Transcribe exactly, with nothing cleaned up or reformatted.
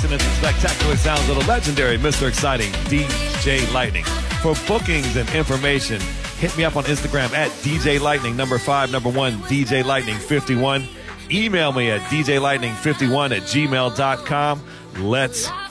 listening to spectacular sounds of the legendary Mister Exciting D J Lightning. For bookings and information, hit me up on Instagram at D J Lightning, number five, number one, D J Lightning fifty-one. Email me at D J Lightning fifty-one at gmail dot com. Let's